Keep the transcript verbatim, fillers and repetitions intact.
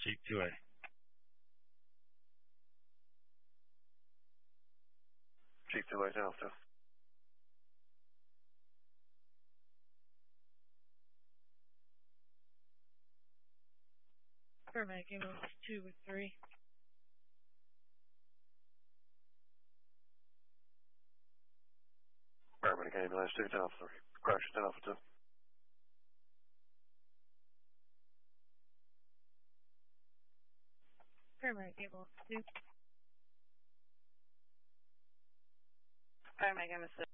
Jeep two A. Jeep two A Delta. Paramedic ambulance two with three. Paramedic ambulance two Delta three. Crash Delta two. Paramedic ambulance two. Paramedic ambulance